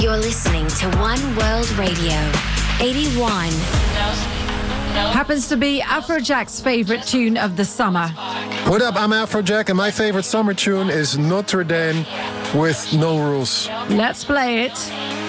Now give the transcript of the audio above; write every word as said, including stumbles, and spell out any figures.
You're listening to One World Radio, eighty-one. Happens to be Afrojack's favorite tune of the summer. What up, I'm Afrojack, and my favorite summer tune is Notre Dame with No Rules. Let's play it.